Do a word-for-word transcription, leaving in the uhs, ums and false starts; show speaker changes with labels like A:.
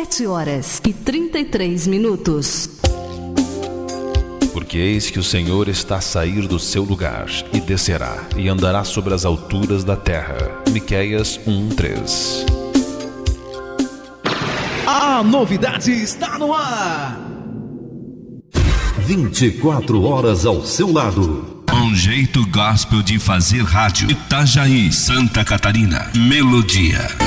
A: Sete horas e trinta e três minutos.
B: Porque eis que o Senhor está a sair do seu lugar e descerá e andará sobre as alturas da terra. Miqueias um, três.
C: A novidade está no ar.
D: vinte e quatro horas ao seu lado.
E: Um jeito gospel de fazer rádio. Itajaí, Santa Catarina. Melodia.